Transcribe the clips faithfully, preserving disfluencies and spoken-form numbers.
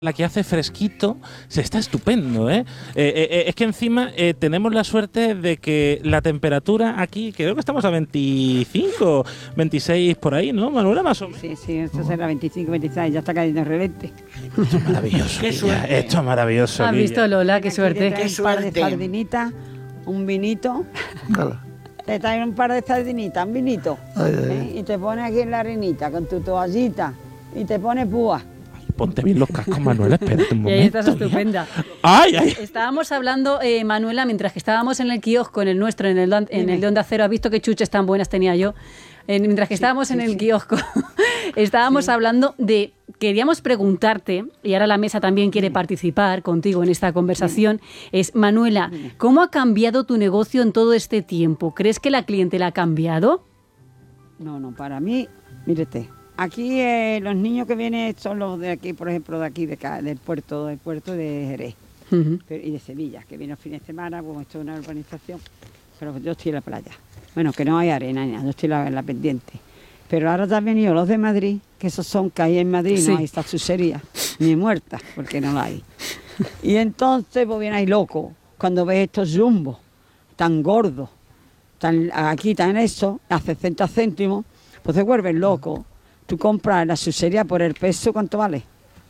La que hace fresquito, se está estupendo, ¿eh? Eh, eh es que encima eh, tenemos la suerte de que la temperatura aquí, creo que estamos a veinticinco, veintiséis por ahí, ¿no, Manuela? Más o menos. Sí, sí, esto será veinticinco, veintiséis, ya está cayendo el relente. Esto es maravilloso. Qué suerte. Esto es maravilloso. ¿Has visto, Lola? Qué suerte. Te traen un par de sardinitas, un vinito. Claro. Te traen un par de sardinitas, un vinito. Ay, ay, ¿eh? Y te pones aquí en la arenita con tu toallita y te pones púa. Ponte bien los cascos, Manuela, espérate un Y momento. ahí estás estupenda. ¡Ay, ay! Estábamos hablando, eh, Manuela, mientras que estábamos en el kiosco, en el nuestro, en el, en el de Onda Cero, has visto qué chuches tan buenas tenía yo. Eh, mientras que estábamos sí, en el sí. kiosco, estábamos sí. hablando de, queríamos preguntarte, y ahora la mesa también quiere sí. participar contigo en esta conversación, sí. es, Manuela, sí. ¿cómo ha cambiado tu negocio en todo este tiempo? ¿Crees que la clientela ha cambiado? No, no, para mí, mírete. Aquí eh, los niños que vienen son los de aquí, por ejemplo, de aquí, de acá, del puerto, del puerto de Jerez uh-huh. pero, y de Sevilla, que vienen los fines de semana, pues esto es una urbanización, pero yo estoy en la playa. Bueno, que no hay arena, yo estoy en la, en la pendiente. Pero ahora han venido los de Madrid, que esos son que hay en Madrid, sí. no hay esta sucería, ni muerta, porque no la hay. Y entonces, pues viene ahí loco, cuando ves estos jumbos tan gordos, tan, aquí tan eso, a sesenta céntimos, pues se vuelven locos. Tú compras la sucería por el peso, ¿cuánto vale?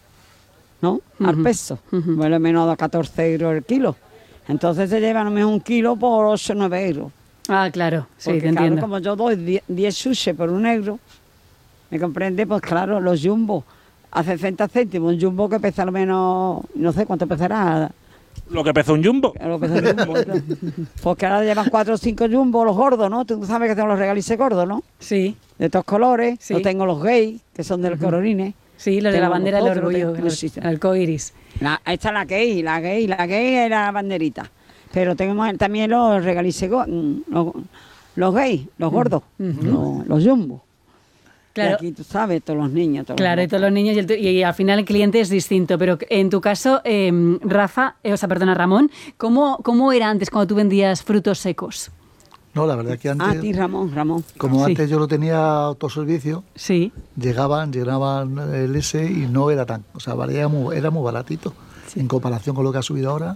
¿No? Uh-huh. Al peso. Uh-huh. Vale menos a catorce euros el kilo. Entonces se llevan a lo mejor un kilo por ocho o nueve euros. Ah, claro, sí, porque, te claro, entiendo. Como yo doy diez sushi por un euro, ¿me comprende? Pues claro, los jumbo a sesenta céntimos, un jumbo que pesa al menos, no sé cuánto pesará. Lo que pesa un jumbo. Lo que pesa un jumbo. Porque ahora llevan cuatro o cinco jumbo, los gordos, ¿no? Tú sabes que tengo los regalices gordos, ¿no? Sí. De todos colores. Sí. Yo tengo los gays, que son del uh-huh. Cororines. Sí, los de la bandera del orgullo, el arcoiris. La, esta es la gay, la gay, la gay es la banderita. Pero tenemos también los regalices, los, los gays, los gordos, uh-huh. los, los jumbo. Claro. Y aquí tú sabes, todos los niños. Todos claro, los y todos los niños, y, el, y al final el cliente es distinto. Pero en tu caso, eh, Rafa, eh, o sea, perdona, Ramón, ¿cómo, ¿cómo era antes cuando tú vendías frutos secos? No, la verdad que antes... Ah, ti, Ramón, Ramón. Como sí. antes yo lo tenía autoservicio, sí. llegaban, llenaban el ese y no era tan... O sea, valía muy, era muy baratito sí. en comparación con lo que ha subido ahora.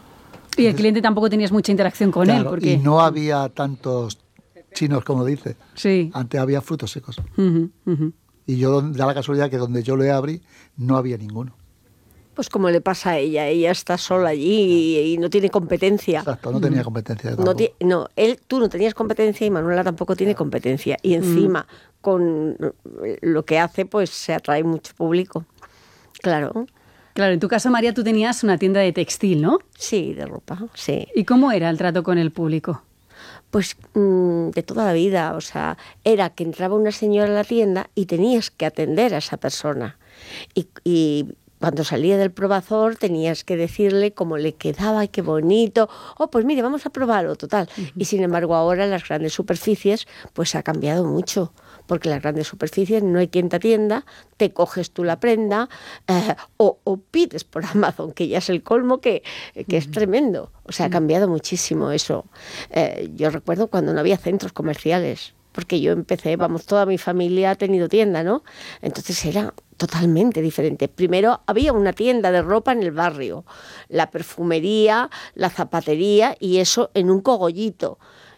Y el cliente tampoco tenías mucha interacción con claro, él, porque... y no había tantos chinos, como dice. Sí. Antes había frutos secos. Uh-huh, uh-huh. Y yo, da la casualidad que donde yo le abrí, no había ninguno. Pues como le pasa a ella, ella está sola allí y, y no tiene competencia. Exacto, no tenía competencia. No, ti, no, él, tú no tenías competencia y Manuela tampoco tiene competencia. Y encima, mm. con lo que hace, pues se atrae mucho público. Claro. Claro, en tu caso, María, tú tenías una tienda de textil, ¿no? Sí, de ropa, sí. ¿Y cómo era el trato con el público? Pues mmm, de toda la vida, o sea, era que entraba una señora a la tienda y tenías que atender a esa persona. Y, y cuando salía del probador tenías que decirle cómo le quedaba y qué bonito. Oh, pues mire, vamos a probarlo, total. Uh-huh. Y sin embargo ahora las grandes superficies pues ha cambiado mucho. Porque en las grandes superficies no hay quien te atienda, te coges tú la prenda eh, o, o pides por Amazon, que ya es el colmo, que, que es tremendo. O sea, ha cambiado muchísimo eso. Eh, yo recuerdo cuando no había centros comerciales, porque yo empecé, vamos, toda mi familia ha tenido tienda, ¿no? Entonces era totalmente diferente. Primero había una tienda de ropa en el barrio, la perfumería, la zapatería y eso en un cogollito.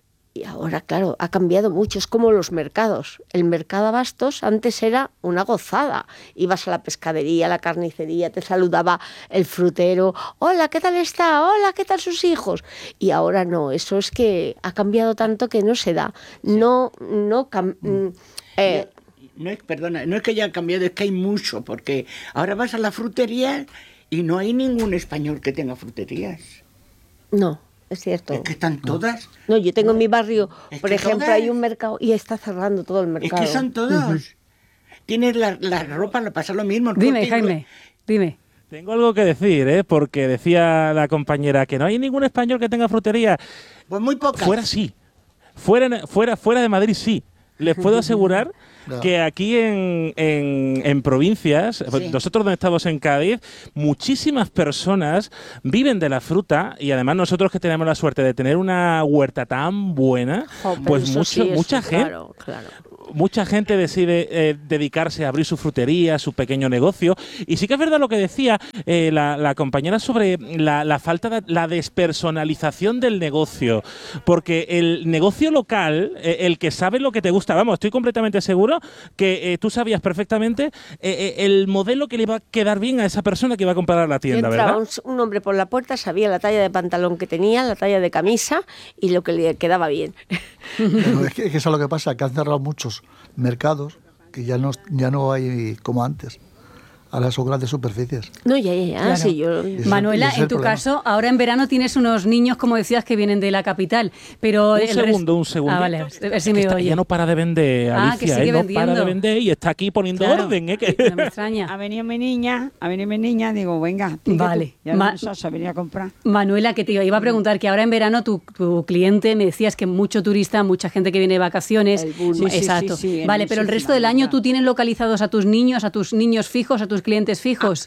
Y ahora, claro, ha cambiado mucho. Es como los mercados. El mercado Abastos antes era una gozada. Ibas a la pescadería, a la carnicería, te saludaba el frutero. Hola, ¿qué tal está? Hola, ¿qué tal sus hijos? Y ahora no. Eso es que ha cambiado tanto que no se da. No, no... Cam- eh, no es, perdona, no es que haya cambiado, es que hay mucho. Porque ahora vas a la frutería y no hay ningún español que tenga fruterías. No. Es cierto. Es que están todas. No, yo tengo en mi barrio, es por ejemplo, todas... hay un mercado y está cerrando todo el mercado. Es que son todos. Uh-huh. Tienes la, la ropa, le pasa lo mismo. Dime, contigo. Jaime, dime. Tengo algo que decir, ¿eh? Porque decía la compañera que no hay ningún español que tenga frutería. Pues muy pocas. Fuera sí. Fuera, fuera, fuera de Madrid sí. Les puedo asegurar no. que aquí en, en, en provincias, sí. nosotros donde estamos en Cádiz, muchísimas personas viven de la fruta y además nosotros que tenemos la suerte de tener una huerta tan buena, oh, pues mucho, sí, mucha gente, claro, claro. mucha gente decide eh, dedicarse a abrir su frutería, su pequeño negocio. Y sí que es verdad lo que decía eh, la, la compañera sobre la, la falta de la despersonalización del negocio. Porque el negocio local, eh, el que sabe lo que te gusta, vamos, estoy completamente seguro que eh, tú sabías perfectamente eh, eh, el modelo que le iba a quedar bien a esa persona que iba a comprar a la tienda, entraba ¿verdad? Un, un hombre por la puerta, sabía la talla de pantalón que tenía, la talla de camisa y lo que le quedaba bien. Pero es que, es que eso es lo que pasa, que han cerrado muchos mercados que ya no, ya no hay como antes. Ahora son grandes superficies. No, ya, ya, ya. Claro. Sí, yo... Ese- Manuela, ese es en el tu problema. caso, ahora en verano tienes unos niños, como decías, que vienen de la capital, pero... Un el segundo, res- un segundo. Ah, vale, a ver si me Esta- oye. ella no para de vender, Ah, que Alicia, sigue ¿eh? No vendiendo. para de vender y está aquí poniendo Claro. orden, ¿eh? Que- No me extraña. Ha venido mi niña, ha venido mi niña, digo, venga, pique Vale. tú. Y ahora Ma- nosotros a venir a comprar. Manuela, que te iba a preguntar que ahora en verano tu, tu cliente, me decías que mucho turista, mucha gente que viene de vacaciones. El boom. Sí, sí, Exacto. sí, sí, Vale, pero el muchísima, resto del año ¿verdad? tú tienes localizados a tus niños, a tus niños fijos, a tus clientes fijos.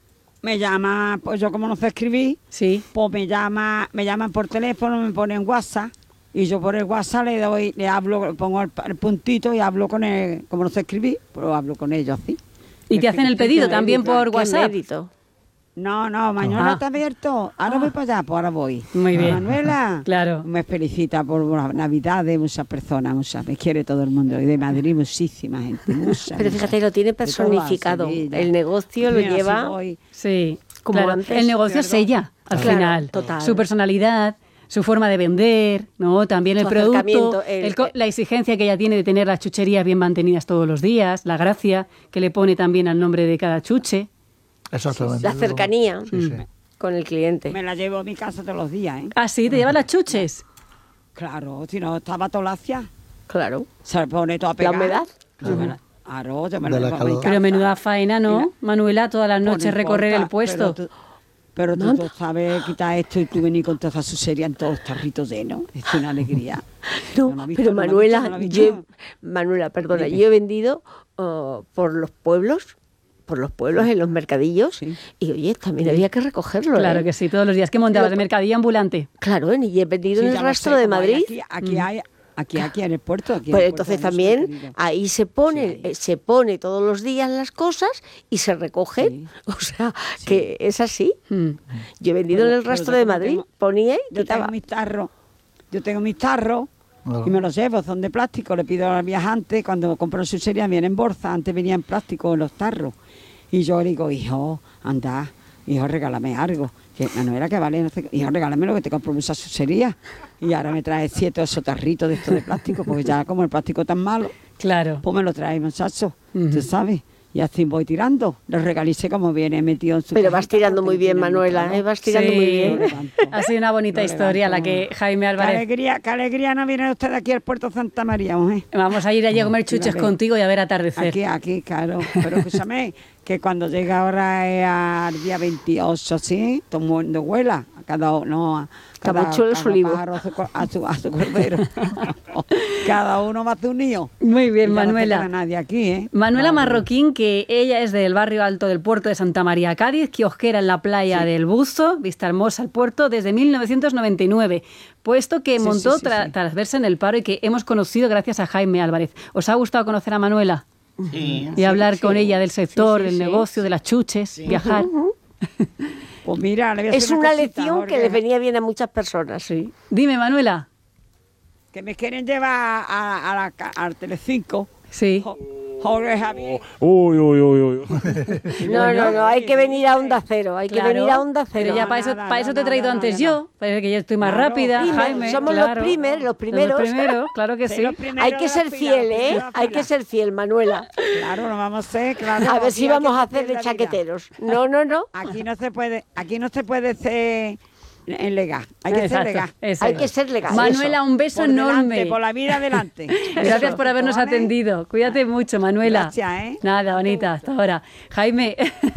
Me llama, pues yo como no sé escribir, Sí. pues me llama, me llaman por teléfono, me ponen WhatsApp y yo por el WhatsApp le doy, le hablo, pongo el, el puntito y hablo con él, como no sé escribir, pues hablo con ellos así. Y te hacen el pedido también por Qué WhatsApp. mérito. No, no, mañana Ah. está abierto. Ahora voy para allá, pues ahora voy. Muy bien. Manuela, Claro. me felicita por la Navidad de muchas personas, muchas, me quiere todo el mundo. Y de Madrid muchísima gente, mucha, Pero mucha. fíjate, lo tiene De toda personificado. Sevilla. El negocio lo Mira, si lleva... voy- Sí, Como claro. antes, El negocio es ¿verdad? ella, al Claro, final. total. Su personalidad, su forma de vender, ¿no? También el Su producto, acercamiento, el- el co- la exigencia que ella tiene de tener las chucherías bien mantenidas todos los días, la gracia que le pone también al nombre de cada chuche. Exactamente. La cercanía Sí, sí. con el cliente. Me la llevo a mi casa todos los días, ¿eh? Ah, sí, te llevas las chuches. Claro, si no estaba tolacia, Claro. se le pone toda La pegada. humedad. Yo me la- Claro, yo me la De la llevo a mi calor. casa. Pero menuda faena, ¿no? Mira. Manuela, todas las Pues no noches recorrer importa, el puesto. Pero tú, pero tú, tú sabes quitar esto y tú venir con toda esa sucería en todos los tarritos llenos. Es una alegría. No, Yo no he visto, pero no lo he Manuela, visto, no lo he yo, visto. Manuela, perdona, Dime. yo he vendido uh, por los pueblos, por los pueblos en los mercadillos, Sí. y oye, también había que recogerlo. Claro ¿eh? que sí, todos los días que montabas Pero- de mercadillo ambulante. Claro, ¿eh? y he vendido Sí, en ya el lo rastro sé, de como hay Madrid. Aquí, aquí hay, aquí, aquí en el puerto. Aquí en Pues el puerto entonces hay mucho también contenido. ahí se pone, Sí, ahí. eh, se pone todos los días las cosas y se recogen. Sí. O sea, que es así. Mm. Yo he vendido Pero- en el pero rastro yo de como Madrid, tengo- ponía y Yo quitaba. tengo mis tarros, yo tengo mis tarros Claro. y me los llevo, son de plástico. Le pido al viajante, cuando compro su serie, viene en bolsa, antes venía en plástico en los tarros. Y yo le digo, hijo, anda, hijo, regálame algo. Que Manuela, que vale, no sé qué. Hijo, regálame lo que te compro mucha sucería. Y ahora me trae siete o ocho tarritos de estos de plástico, porque ya como el plástico tan malo, Claro. pues me lo trae, muchacho, Ujú. tú sabes. Y así voy tirando. Los regalice como viene metido en su Pero vas cajita, tirando porque muy bien, tiene mucho Manuela, calor. ¿eh? vas tirando Sí. muy bien. Ha sido una bonita Lo historia la levanto. que Jaime Qué Álvarez... alegría, qué alegría no viene usted aquí al Puerto Santa María, mujer. Vamos a ir allí a comer chuches Vale. contigo y a ver atardecer. Aquí, aquí, claro. Pero escúchame, que cuando llega ahora es al día veintiocho, ¿sí? Todo el mundo vuela. A cada uno, a cada, Camochuelo cada su olivo. pájaro a su, co- a su, a su cordero. Cada uno va a hacer un nido. Muy bien, Y ya Manuela. No se queda nadie aquí, ¿eh? Manuela Vale. Marroquín, que ella es del barrio alto del puerto de Santa María, Cádiz, kiosquera en la playa del Buzo, vista hermosa al puerto, desde mil novecientos noventa y nueve, puesto que Sí, montó sí, sí, tra- sí. tras verse en el paro y que hemos conocido gracias a Jaime Álvarez. ¿Os ha gustado conocer a Manuela? Sí. Y hablar con ella del sector, sí, del sí, negocio, de las chuches, viajar. Pues mira, le voy a Es decir una cosita, lección que Jorge, les venía bien a muchas personas. Sí. Dime, Manuela. Que me quieren llevar a, a la, ca- al Telecinco. Sí. Jo- Jorge Javier. Uy, uy, uy, uy. No, no, no, hay que venir a Onda Cero, hay que Claro, venir a Onda Cero. Pero ya No, para eso, nada, para eso no, te he traído no, no, antes no, yo, para que yo estoy más Claro, rápida, primer, Jaime. somos claro. los primeros, los primeros. Los primeros, claro que Sí, sí. los primeros Hay de que la ser fila, fiel, los ¿eh? primeros de la Hay fila. que ser fiel, Manuela. Claro, no vamos a ser, claro. A ver aquí si hay vamos que a hacer ser de la vida. chaqueteros. No, no, no. Aquí no se puede, aquí no se puede ser en legal. Hay que ser Exacto, legal. eso Hay es. que ser legal. Manuela, un beso Por delante, enorme. por la vida adelante. Gracias Eso, por habernos ¿vale? atendido. Cuídate mucho, Manuela. Gracias, ¿eh? Nada, bonita, hasta ahora. Jaime,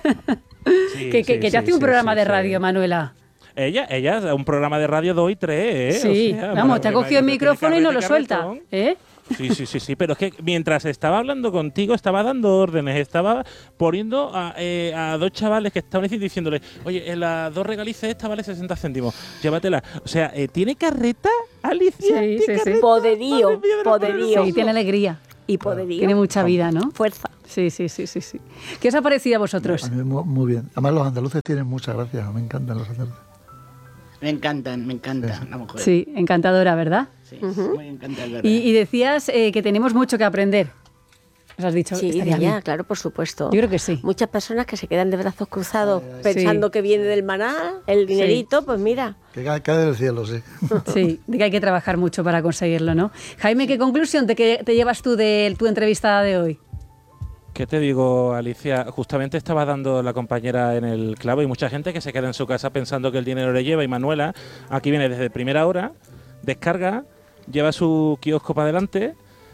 Sí, que, que- sí, que te sí, hace un sí, programa sí, de sí. radio, Manuela. Ella, ella, un programa de radio dos y tres, ¿eh? Sí, O sea, vamos, te ha bueno, cogido el tiene micrófono y no lo carrete, suelta. carretón. ¿Eh? Sí, sí, sí, sí, pero es que mientras estaba hablando contigo, estaba dando órdenes, estaba poniendo a, eh, a dos chavales que estaban diciéndole, oye, en las dos regalices esta vale sesenta céntimos, llévatela. O sea, eh, ¿tiene carreta, Alicia? Sí, ¿Tiene sí, sí. carreta? Poderío, Madre mía de la poderío. maravillosa. Sí, tiene alegría. y poderío. Tiene mucha vida, ¿no? Fuerza. Sí, sí, sí, sí, sí. ¿Qué os ha parecido a vosotros? A mí muy, muy bien. Además los andaluces tienen mucha gracia, me encantan los andaluces. Me encantan, me encantan Sí. la mujer. Sí, encantadora, ¿verdad? Sí, muy encantadora. Y, y decías eh, que tenemos mucho que aprender. ¿Os has dicho? Sí, Estaría ya, bien. claro, por supuesto. Yo creo que sí. Muchas personas que se quedan de brazos cruzados pensando Sí. que viene del maná, el dinerito, pues mira. Que cae, cae del cielo, sí. Sí, de que hay que trabajar mucho para conseguirlo, ¿no? Jaime, ¿qué conclusión te, que- te llevas tú de tu entrevista de hoy? ¿Qué te digo, Alicia? Justamente estaba dando la compañera en el clavo y mucha gente que se queda en su casa pensando que el dinero le lleva y Manuela aquí viene desde primera hora, descarga, lleva su kiosco para adelante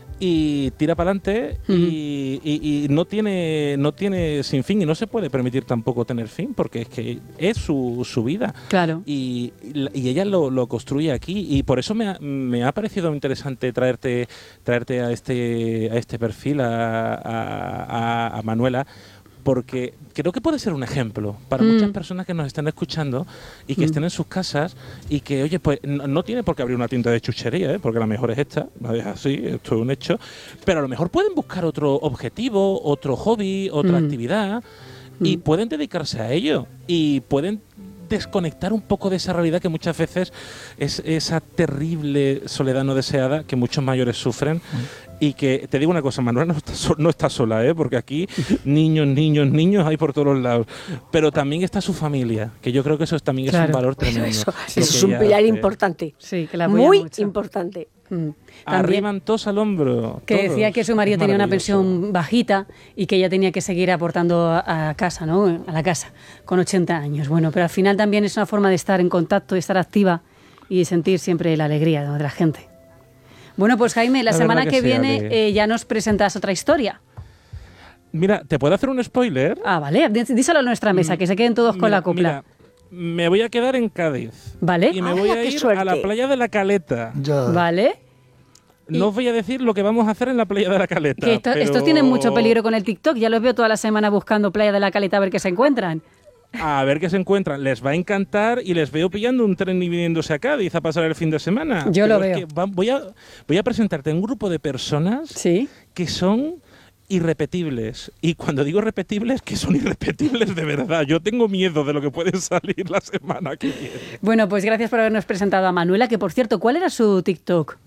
y tira para adelante y, y- y no tiene no tiene sin fin y no se puede permitir tampoco tener fin porque es que es su, su vida. Claro. Y, y ella lo, lo construye aquí y por eso me ha, me ha parecido interesante traerte traerte a este a este perfil a, a- a- a Manuela porque creo que puede ser un ejemplo para Mm. muchas personas que nos están escuchando y que estén en sus casas y que, oye, pues no, no tiene por qué abrir una tienda de chuchería, ¿eh? Porque la mejor es esta, es así, esto es un hecho, pero a lo mejor pueden buscar otro objetivo, otro hobby, otra Mm. actividad y pueden dedicarse a ello y pueden desconectar un poco de esa realidad que muchas veces es esa terrible soledad no deseada que muchos mayores sufren y que, te digo una cosa, Manuela no está, so- no está sola, ¿eh? Porque aquí niños, niños, niños hay por todos los lados, pero también está su familia, que yo creo que eso también es Claro. un valor tremendo. Eso, lo eso que es un ella pilar hace. importante. Sí, que la apoya Muy mucho. importante. Mm. También Arriman todos al hombro. que todos. decía que su marido Es tenía una maravilloso. pensión bajita y que ella tenía que seguir aportando a, a casa, ¿no? A la casa, con ochenta años. Bueno, pero al final también es una forma de estar en contacto, de estar activa y de sentir siempre la alegría, ¿no?, de la gente. Bueno, pues Jaime, la, La semana verdad que, que sí, viene Ale. eh, ya nos presentas otra historia. Mira, ¿te puedo hacer un spoiler? Ah, vale, dí- díselo a nuestra mesa, que se queden todos con Mira, la copla. mira, me voy a quedar en Cádiz. ¿Vale? Y me ¡Hala, voy a qué ir suerte! a la playa de la Caleta. Ya. ¿Vale? Y- No os voy a decir lo que vamos a hacer en la playa de la Caleta. Que esto- pero- estos tienen mucho peligro con el TikTok. Ya los veo toda la semana buscando Playa de la Caleta a ver qué se encuentran. A ver qué se encuentran. Les va a encantar y les veo pillando un tren y viniéndose a Cádiz a pasar el fin de semana. Yo lo Pero es veo. que va- voy, a, voy a presentarte un grupo de personas Sí. que son irrepetibles. Y cuando digo repetibles, que son irrepetibles de verdad. Yo tengo miedo de lo que puede salir la semana que viene. Bueno, pues gracias por habernos presentado a Manuela, que por cierto, ¿cuál era su TikTok?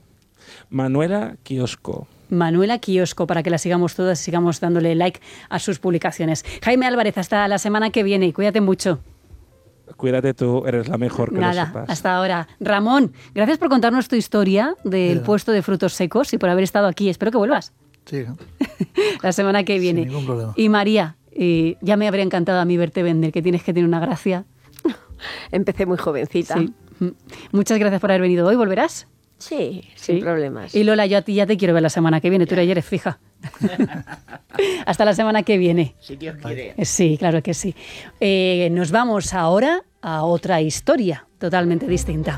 Manuela Kiosco. Manuela Kiosco, para que la sigamos todas y sigamos dándole like a sus publicaciones. Jaime Álvarez, hasta la semana que viene. Cuídate mucho. Cuídate tú, eres la mejor, que lo Nada, sepas. hasta ahora. Ramón, gracias por contarnos tu historia del Ya. puesto de frutos secos y por haber estado aquí. Espero que vuelvas Sí, la semana que viene. ningún problema. Y María, eh, ya me habría encantado a mí verte vender, que tienes que tener una gracia. Empecé muy jovencita. Sí. Mm. Muchas gracias por haber venido hoy. ¿Volverás? Sí, sin Sí. problemas. Y Lola, yo a ti ya te quiero ver la semana que viene. Tú ya eres fija. Hasta la semana que viene. Si Dios quiere. Eh, Sí, claro que sí. Eh, nos vamos ahora a otra historia totalmente distinta.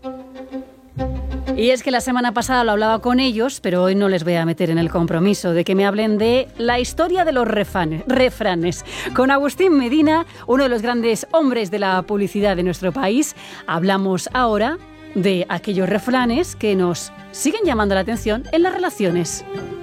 Y es que la semana pasada lo hablaba con ellos, pero hoy no les voy a meter en el compromiso de que me hablen de la historia de los refane- refranes. Con Agustín Medina, uno de los grandes hombres de la publicidad de nuestro país, hablamos ahora de aquellos refranes que nos siguen llamando la atención en las relaciones.